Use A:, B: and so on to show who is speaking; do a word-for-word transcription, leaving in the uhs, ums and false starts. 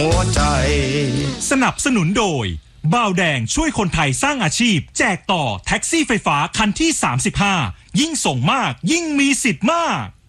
A: หัวใจ
B: สนับสนุนโดยบ่าวแดงช่วยคนไทยสร้างอาชีพแจกต่อแท็กซี่ไฟฟ้าคันที่สามสิบห้ายิ่งส่งมากยิ่งมีสิทธิ์มาก